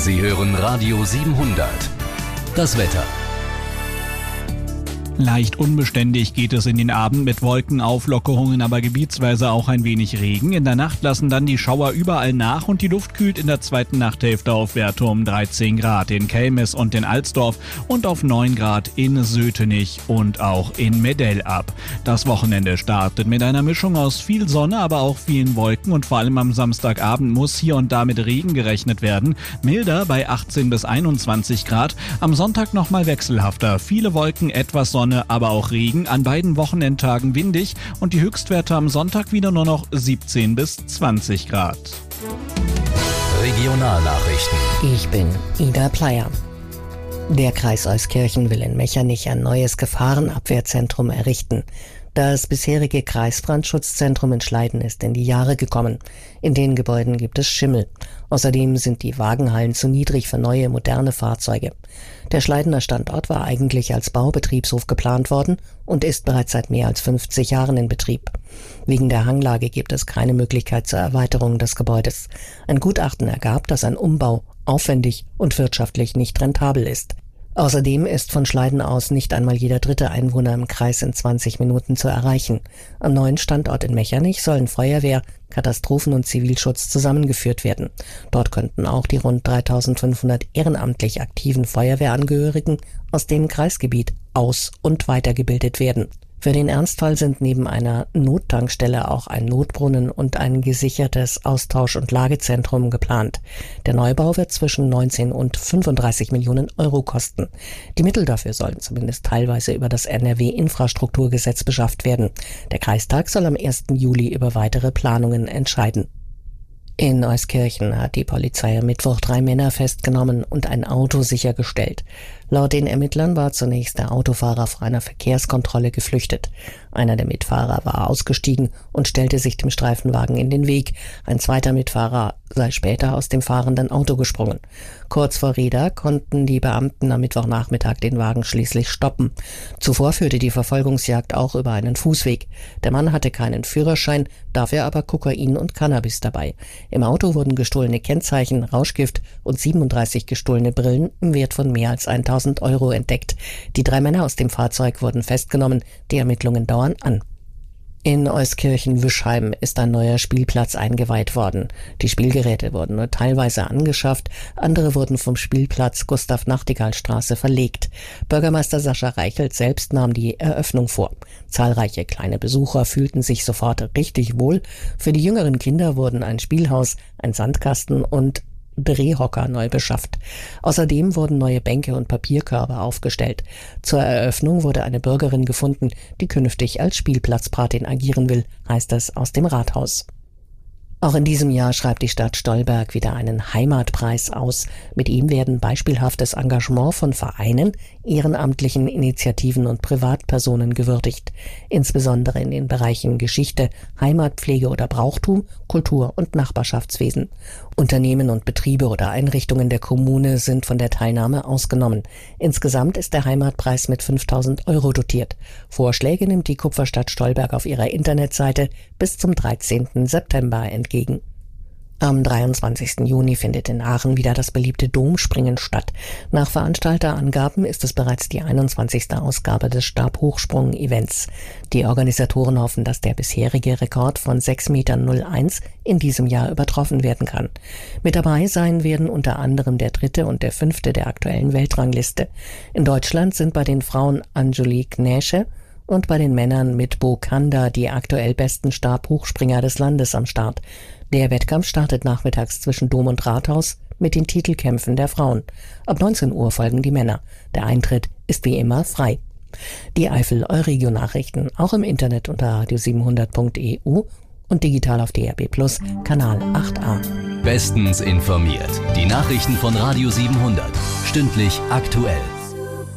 Sie hören Radio 700. Das Wetter. Leicht unbeständig geht es in den Abend mit Wolkenauflockerungen, aber gebietsweise auch ein wenig Regen. In der Nacht lassen dann die Schauer überall nach und die Luft kühlt in der zweiten Nachthälfte auf Werte um 13 Grad in Kelmis und in Alsdorf und auf 9 Grad in Sötenich und auch in Medell ab. Das Wochenende startet mit einer Mischung aus viel Sonne, aber auch vielen Wolken und vor allem am Samstagabend muss hier und da mit Regen gerechnet werden. Milder bei 18 bis 21 Grad. Am Sonntag nochmal wechselhafter. Viele Wolken, etwas Sonne, aber auch Regen. An beiden Wochenendtagen windig und die Höchstwerte am Sonntag wieder nur noch 17 bis 20 Grad. Regionalnachrichten. Ich bin Ida Pleier. Der Kreis Euskirchen will in Mechernich ein neues Gefahrenabwehrzentrum errichten. Das bisherige Kreisbrandschutzzentrum in Schleiden ist in die Jahre gekommen. In den Gebäuden gibt es Schimmel. Außerdem sind die Wagenhallen zu niedrig für neue, moderne Fahrzeuge. Der Schleidener Standort war eigentlich als Baubetriebshof geplant worden und ist bereits seit mehr als 50 Jahren in Betrieb. Wegen der Hanglage gibt es keine Möglichkeit zur Erweiterung des Gebäudes. Ein Gutachten ergab, dass ein Umbau aufwendig und wirtschaftlich nicht rentabel ist. Außerdem ist von Schleiden aus nicht einmal jeder dritte Einwohner im Kreis in 20 Minuten zu erreichen. Am neuen Standort in Mechernich sollen Feuerwehr, Katastrophen- und Zivilschutz zusammengeführt werden. Dort könnten auch die rund 3500 ehrenamtlich aktiven Feuerwehrangehörigen aus dem Kreisgebiet aus- und weitergebildet werden. Für den Ernstfall sind neben einer Nottankstelle auch ein Notbrunnen und ein gesichertes Austausch- und Lagezentrum geplant. Der Neubau wird zwischen 19 und 35 Millionen Euro kosten. Die Mittel dafür sollen zumindest teilweise über das NRW-Infrastrukturgesetz beschafft werden. Der Kreistag soll am 1. Juli über weitere Planungen entscheiden. In Euskirchen hat die Polizei am Mittwoch 3 Männer festgenommen und ein Auto sichergestellt. Laut den Ermittlern war zunächst der Autofahrer vor einer Verkehrskontrolle geflüchtet. Einer der Mitfahrer war ausgestiegen und stellte sich dem Streifenwagen in den Weg. Ein zweiter Mitfahrer sei später aus dem fahrenden Auto gesprungen. Kurz vor Rieda konnten die Beamten am Mittwochnachmittag den Wagen schließlich stoppen. Zuvor führte die Verfolgungsjagd auch über einen Fußweg. Der Mann hatte keinen Führerschein, dafür aber Kokain und Cannabis dabei. Im Auto wurden gestohlene Kennzeichen, Rauschgift und 37 gestohlene Brillen im Wert von mehr als 1000 Euro entdeckt. Die 3 Männer aus dem Fahrzeug wurden festgenommen. Die Ermittlungen dauern an. In Euskirchen-Wischheim ist ein neuer Spielplatz eingeweiht worden. Die Spielgeräte wurden nur teilweise angeschafft, andere wurden vom Spielplatz Gustav-Nachtigall-Straße verlegt. Bürgermeister Sascha Reichelt selbst nahm die Eröffnung vor. Zahlreiche kleine Besucher fühlten sich sofort richtig wohl. Für die jüngeren Kinder wurden ein Spielhaus, ein Sandkasten und Drehhocker neu beschafft. Außerdem wurden neue Bänke und Papierkörbe aufgestellt. Zur Eröffnung wurde eine Bürgerin gefunden, die künftig als Spielplatzpatin agieren will, heißt es aus dem Rathaus. Auch in diesem Jahr schreibt die Stadt Stolberg wieder einen Heimatpreis aus. Mit ihm werden beispielhaftes Engagement von Vereinen, ehrenamtlichen Initiativen und Privatpersonen gewürdigt. Insbesondere in den Bereichen Geschichte, Heimatpflege oder Brauchtum, Kultur und Nachbarschaftswesen. Unternehmen und Betriebe oder Einrichtungen der Kommune sind von der Teilnahme ausgenommen. Insgesamt ist der Heimatpreis mit 5.000 Euro dotiert. Vorschläge nimmt die Kupferstadt Stolberg auf ihrer Internetseite bis zum 13. September entgegen. Am 23. Juni findet in Aachen wieder das beliebte Domspringen statt. Nach Veranstalterangaben ist es bereits die 21. Ausgabe des Stabhochsprung-Events. Die Organisatoren hoffen, dass der bisherige Rekord von 6,01 Metern in diesem Jahr übertroffen werden kann. Mit dabei sein werden unter anderem der 3. und der 5. der aktuellen Weltrangliste. In Deutschland sind bei den Frauen Angelique Näsche und bei den Männern Mitbo Kanda die aktuell besten Stabhochspringer des Landes am Start. Der Wettkampf startet nachmittags zwischen Dom und Rathaus mit den Titelkämpfen der Frauen. Ab 19 Uhr folgen die Männer. Der Eintritt ist wie immer frei. Die Eifel-Euregio-Nachrichten auch im Internet unter radio700.eu und digital auf DRB+ Kanal 8a. Bestens informiert. Die Nachrichten von Radio 700. Stündlich aktuell.